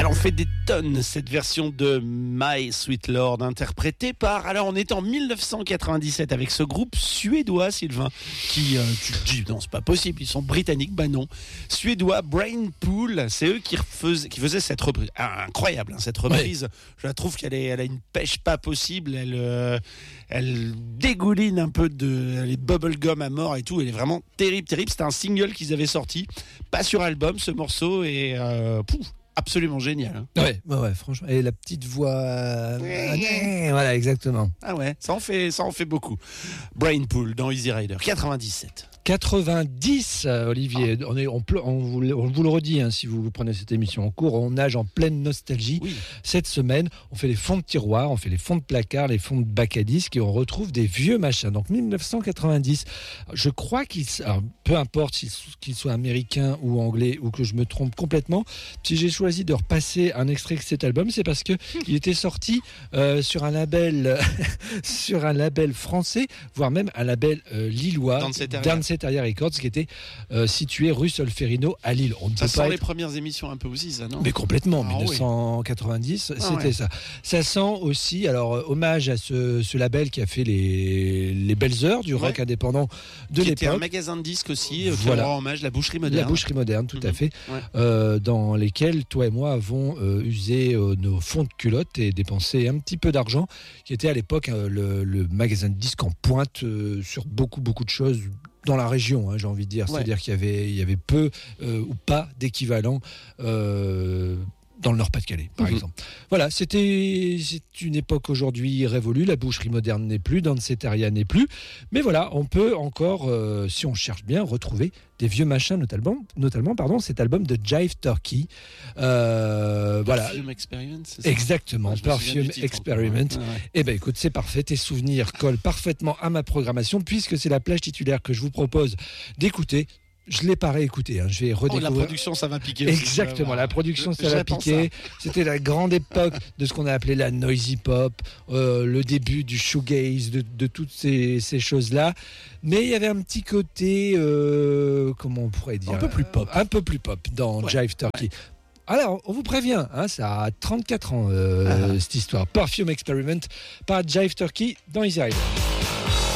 Elle en fait des tonnes, cette version de My Sweet Lord, interprétée par... Alors, on est en 1997 avec ce groupe suédois, Sylvain, qui... tu te dis, non, c'est pas possible, ils sont britanniques, bah non. Suédois, Brainpool, c'est eux qui faisaient cette reprise. Ah, incroyable, hein, cette reprise. Ouais. Je la trouve qu'elle a une pêche pas possible, elle dégouline un peu les bubblegum à mort et tout, elle est vraiment terrible. C'était un single qu'ils avaient sorti, pas sur album, ce morceau, et absolument génial. Hein. Ouais, franchement. Et la petite voix. Voilà, exactement. Ah ouais, ça en fait beaucoup. Brainpool dans Easy Rider, 97. 90, Olivier. On vous le redit, hein, si vous prenez cette émission en cours, on nage en pleine nostalgie. Oui. Cette semaine, on fait les fonds de tiroir, on fait les fonds de placard, les fonds de bac à disques et on retrouve des vieux machins. Donc 1990, je crois peu importe qu'ils soient américains ou anglais ou que je me trompe complètement, si j'ai choisi de repasser un extrait de cet album, c'est parce que il était sorti sur un label français, voire même un label lillois. Area Records, qui était situé rue Solferino à Lille. Ça sent les premières émissions un peu aussi, ça, non ? Mais complètement, 1990, c'était ça. Ça sent aussi, alors, hommage à ce label qui a fait les belles heures du rock indépendant de l'époque. Qui était un magasin de disques aussi, qui rend hommage, la Boucherie Moderne. La Boucherie Moderne, tout à fait, dans lesquels toi et moi avons usé nos fonds de culottes et dépensé un petit peu d'argent, qui était à l'époque le magasin de disques en pointe sur beaucoup de choses dans la région, hein, j'ai envie de dire. Ouais. C'est-à-dire qu'il y avait peu ou pas d'équivalent dans le Nord-Pas-de-Calais, par exemple. Voilà, c'est une époque aujourd'hui révolue. La Boucherie Moderne n'est plus, Danceteria n'est plus. Mais voilà, on peut encore, si on cherche bien, retrouver des vieux machins, notamment cet album de Jive Turkey. Perfume Experience, c'est ça ? Exactement, Perfume Experiment. Eh bien, écoute, c'est parfait. Tes souvenirs collent parfaitement à ma programmation, puisque c'est la plage titulaire que je vous propose d'écouter. Je ne l'ai pas réécouté, hein. Je vais redécouvrir. La production, ça va piquer. Exactement, la production, ça va piquer. C'était la grande époque de ce qu'on a appelé la noisy pop, le début du shoegaze, de toutes ces choses-là. Mais il y avait un petit côté, comment on pourrait dire ? Un peu plus pop dans Jive Turkey. Ouais. Alors, on vous prévient, hein, ça a 34 ans, cette histoire. Perfume Experiment par Jive Turkey dans Easy Rider.